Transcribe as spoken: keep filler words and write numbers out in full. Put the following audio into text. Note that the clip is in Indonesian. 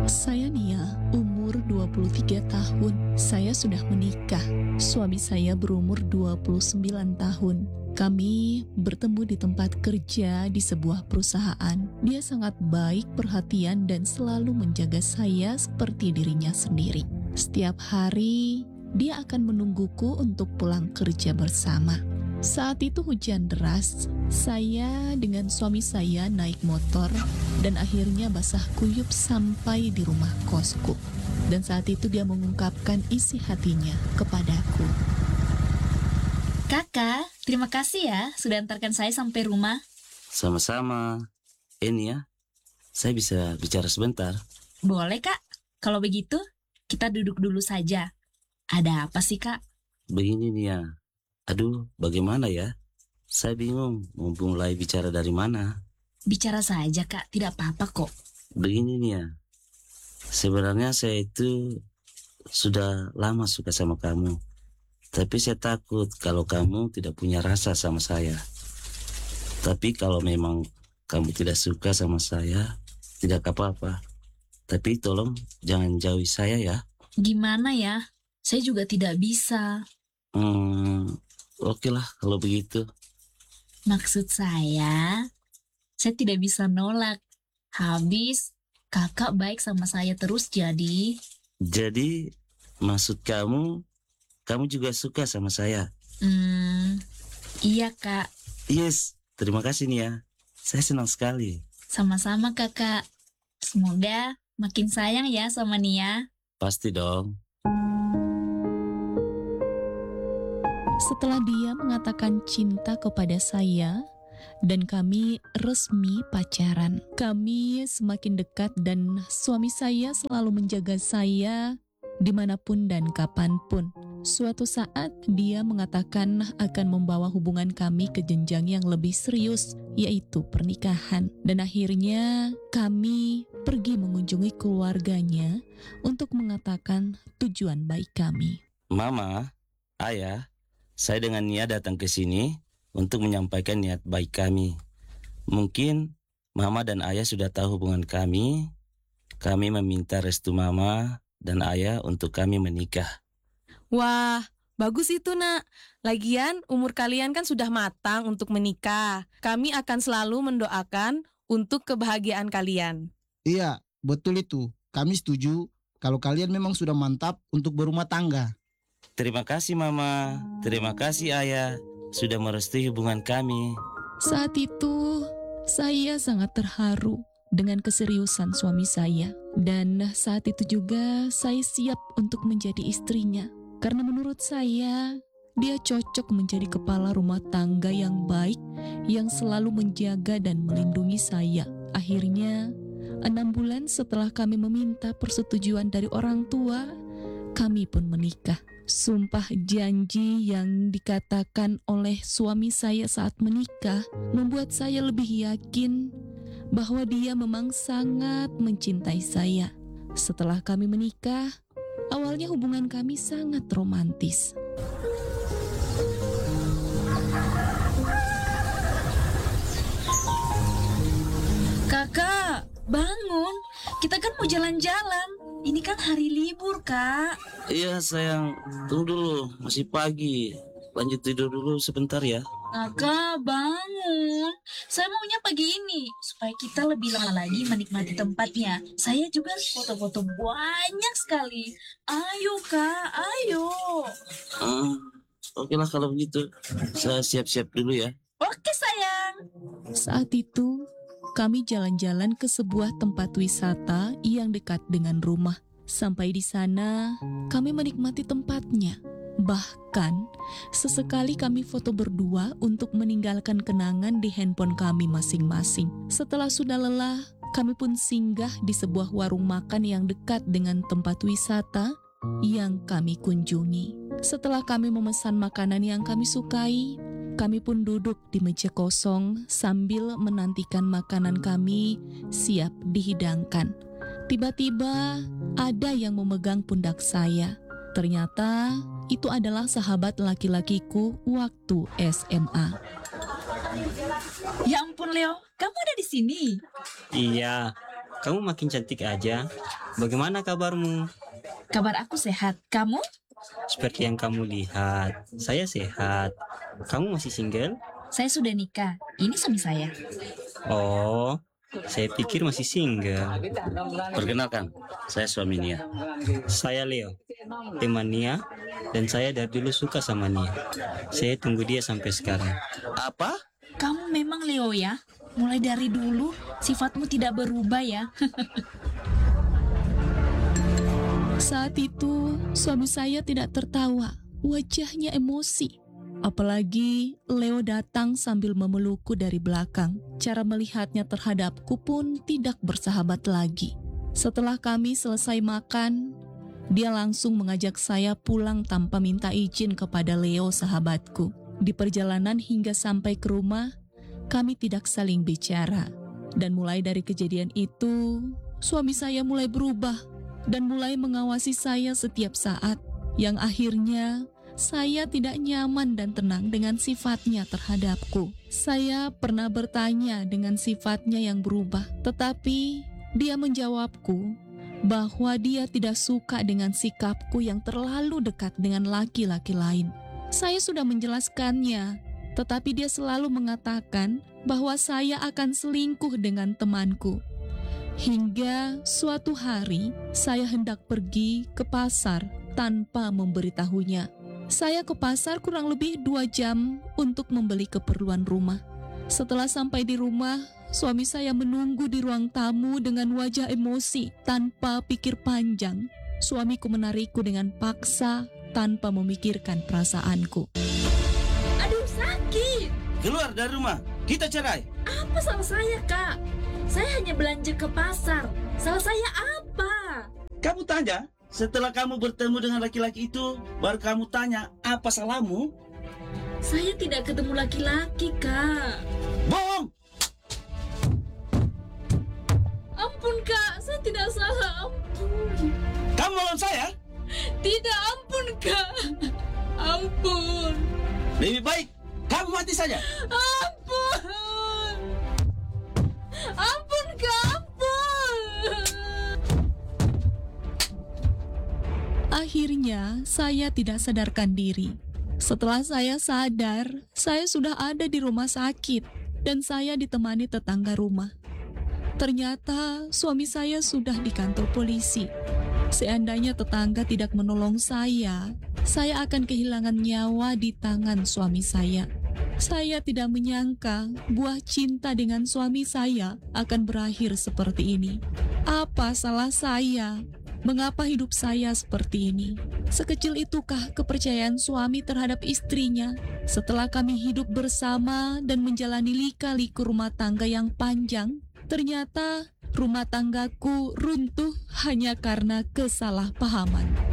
Saya Nia, umur dua puluh tiga tahun. Saya sudah menikah. Suami saya berumur dua puluh sembilan tahun. Kami bertemu di tempat kerja di sebuah perusahaan. Dia sangat baik, perhatian, dan selalu menjaga saya seperti dirinya sendiri. Setiap hari, dia akan menungguku untuk pulang kerja bersama. Saat itu hujan deras, saya dengan suami saya naik motor dan akhirnya basah kuyup sampai di rumah kosku. Dan saat itu dia mengungkapkan isi hatinya kepadaku. Kakak, terima kasih ya sudah antarkan saya sampai rumah. Sama-sama. Ini ya, saya bisa bicara sebentar. Boleh kak, kalau begitu kita duduk dulu saja. Ada apa sih kak? Begini nih ya. Aduh, bagaimana ya? Saya bingung mau mulai bicara dari mana. Bicara saja kak, tidak apa-apa kok. Begini nih ya. Sebenarnya saya itu sudah lama suka sama kamu. Tapi saya takut kalau kamu tidak punya rasa sama saya. Tapi kalau memang kamu tidak suka sama saya, tidak apa-apa. Tapi tolong jangan jauhi saya ya. Gimana ya? Saya juga tidak bisa. Hmm, oke lah kalau begitu. Maksud saya, saya tidak bisa nolak. Habis, kakak baik sama saya terus jadi. Jadi, maksud kamu, kamu juga suka sama saya? Hmm, iya kak. Yes, terima kasih nih ya. Saya senang sekali. Sama-sama kakak. Semoga makin sayang ya sama Nia. Pasti dong. Setelah dia mengatakan cinta kepada saya dan kami resmi pacaran, kami semakin dekat dan suami saya selalu menjaga saya dimanapun dan kapanpun. Suatu saat dia mengatakan akan membawa hubungan kami ke jenjang yang lebih serius, yaitu pernikahan. Dan akhirnya kami pergi mengunjungi keluarganya untuk mengatakan tujuan baik kami. Mama, Ayah, saya dengan Nia datang ke sini untuk menyampaikan niat baik kami. Mungkin Mama dan Ayah sudah tahu hubungan kami. Kami meminta restu Mama dan Ayah untuk kami menikah. Wah, bagus itu nak. Lagian umur kalian kan sudah matang untuk menikah. Kami akan selalu mendoakan untuk kebahagiaan kalian. Iya, betul itu. Kami setuju kalau kalian memang sudah mantap untuk berumah tangga. Terima kasih Mama, terima kasih Ayah sudah merestui hubungan kami. Saat itu saya sangat terharu dengan keseriusan suami saya. Dan saat itu juga saya siap untuk menjadi istrinya. Karena menurut saya, dia cocok menjadi kepala rumah tangga yang baik, yang selalu menjaga dan melindungi saya. Akhirnya, enam bulan setelah kami meminta persetujuan dari orang tua, kami pun menikah. Sumpah janji yang dikatakan oleh suami saya saat menikah membuat saya lebih yakin bahwa dia memang sangat mencintai saya. Setelah kami menikah, awalnya hubungan kami sangat romantis. Kakak, bangun. Kita kan mau jalan-jalan. Ini kan hari libur, Kak. Iya sayang, tunggu dulu, masih pagi. Lanjut tidur dulu sebentar ya. Kakak, bangun. Saya maunya pagi ini, supaya kita lebih lama lagi menikmati tempatnya. Saya juga harus foto-foto banyak sekali. Ayo, Kak, ayo. Hmm, oke lah kalau begitu. Saya siap-siap dulu ya. Oke, sayang. Saat itu, kami jalan-jalan ke sebuah tempat wisata yang dekat dengan rumah. Sampai di sana, kami menikmati tempatnya. Bahkan, sesekali kami foto berdua untuk meninggalkan kenangan di handphone kami masing-masing. Setelah sudah lelah, kami pun singgah di sebuah warung makan yang dekat dengan tempat wisata yang kami kunjungi. Setelah kami memesan makanan yang kami sukai, kami pun duduk di meja kosong sambil menantikan makanan kami siap dihidangkan. Tiba-tiba ada yang memegang pundak saya. Ternyata itu adalah sahabat laki-lakiku waktu S M A. Ya ampun, Leo, kamu ada di sini. Iya, kamu makin cantik aja. Bagaimana kabarmu? Kabar aku sehat. Kamu? Seperti yang kamu lihat, saya sehat. Kamu masih single? Saya sudah nikah. Ini suami saya. Oh, saya pikir masih single. Perkenalkan, saya suami Nia. Saya Leo, teman Nia, dan saya dari dulu suka sama Nia. Saya tunggu dia sampai sekarang. Apa? Kamu memang Leo ya? Mulai dari dulu, sifatmu tidak berubah ya? Saat itu, suami saya tidak tertawa. Wajahnya emosi. Apalagi Leo datang sambil memelukku dari belakang. Cara melihatnya terhadapku pun tidak bersahabat lagi. Setelah kami selesai makan, dia langsung mengajak saya pulang tanpa minta izin kepada Leo sahabatku. Di perjalanan hingga sampai ke rumah, kami tidak saling bicara. Dan mulai dari kejadian itu, suami saya mulai berubah dan mulai mengawasi saya setiap saat. Yang akhirnya saya tidak nyaman dan tenang dengan sifatnya terhadapku. Saya pernah bertanya dengan sifatnya yang berubah, tetapi dia menjawabku bahwa dia tidak suka dengan sikapku yang terlalu dekat dengan laki-laki lain. Saya sudah menjelaskannya, tetapi dia selalu mengatakan bahwa saya akan selingkuh dengan temanku. Hingga suatu hari, saya hendak pergi ke pasar tanpa memberitahunya. Saya ke pasar kurang lebih dua jam untuk membeli keperluan rumah. Setelah sampai di rumah, suami saya menunggu di ruang tamu dengan wajah emosi tanpa pikir panjang. Suamiku menarikku dengan paksa tanpa memikirkan perasaanku. Aduh, sakit! Keluar dari rumah, kita cerai. Apa salah saya, Kak? Saya hanya belanja ke pasar. Salah saya apa? Kamu tanya, setelah kamu bertemu dengan laki-laki itu, baru kamu tanya, apa salahmu? Saya tidak ketemu laki-laki, Kak. Bohong! Ampun, Kak. Saya tidak salah. Ampun. Kamu melawan saya? Tidak, ampun, Kak. Ampun. Lebih baik, kamu mati saja. Ampun. Ampun, Kak. Ampun. Akhirnya, saya tidak sadarkan diri. Setelah saya sadar, saya sudah ada di rumah sakit dan saya ditemani tetangga rumah. Ternyata suami saya sudah di kantor polisi. Seandainya tetangga tidak menolong saya, saya akan kehilangan nyawa di tangan suami saya. Saya tidak menyangka buah cinta dengan suami saya akan berakhir seperti ini. Apa salah saya? Mengapa hidup saya seperti ini? Sekecil itukah kepercayaan suami terhadap istrinya? Setelah kami hidup bersama dan menjalani lika-liku rumah tangga yang panjang, ternyata rumah tanggaku runtuh hanya karena kesalahpahaman.